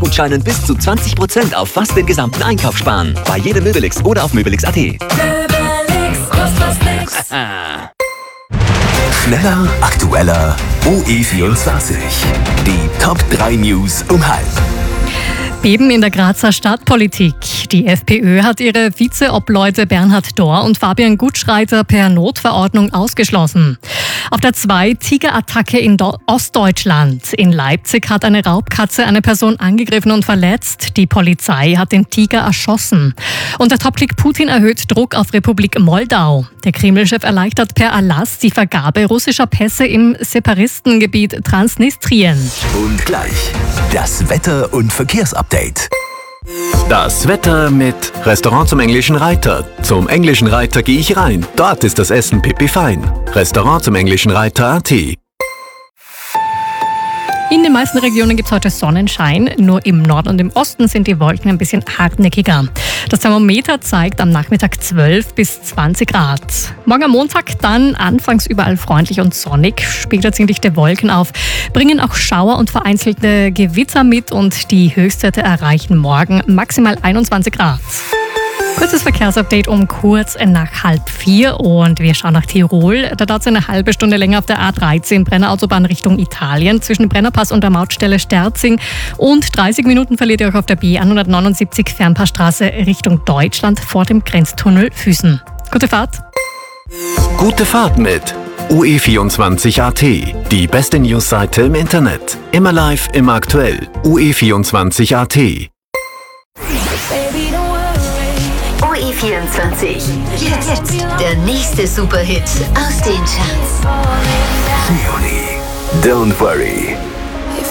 Gutscheinen bis zu 20% auf fast den gesamten Einkauf sparen. Bei jedem Möbelix oder auf Möbelix.at. Möbelix, kostet nix. Schneller, aktueller, OE24. Die Top 3 News um 12. Beben in der Grazer Stadtpolitik. Die FPÖ hat ihre Vizeobleute Bernhard Dohr und Fabian Gutschreiter per Notverordnung ausgeschlossen. Auf der 2 Tigerattacke in Ostdeutschland. In Leipzig hat eine Raubkatze eine Person angegriffen und verletzt. Die Polizei hat den Tiger erschossen. Und der Topklick Putin erhöht Druck auf Republik Moldau. Der Kreml-Chef erleichtert per Erlass die Vergabe russischer Pässe im Separatistengebiet Transnistrien. Und gleich das Wetter- und Verkehrsupdate. Das Wetter mit Restaurant zum Englischen Reiter. Zum Englischen Reiter gehe ich rein. Dort ist das Essen pipifein. Restaurant zum Englischen Reiter.at. In den meisten Regionen gibt es heute Sonnenschein. Nur im Norden und im Osten sind die Wolken ein bisschen hartnäckiger. Das Thermometer zeigt am Nachmittag 12 bis 20 Grad. Morgen am Montag dann anfangs überall freundlich und sonnig. Später ziehen dichte Wolken auf, bringen auch Schauer und vereinzelte Gewitter mit und die Höchstwerte erreichen morgen maximal 21 Grad. Kurzes Verkehrsupdate um kurz nach 3:30 und wir schauen nach Tirol. Da dauert es eine halbe Stunde länger auf der A13 Brennerautobahn Richtung Italien zwischen Brennerpass und der Mautstelle Sterzing und 30 Minuten verliert ihr auch auf der B179 Fernpassstraße Richtung Deutschland vor dem Grenztunnel Füßen. Gute Fahrt! Gute Fahrt mit OE24.at. Die beste Newsseite im Internet. Immer live, immer aktuell. OE24.at. OE24. Jetzt der nächste Superhit aus den Charts. Leonie, don't worry.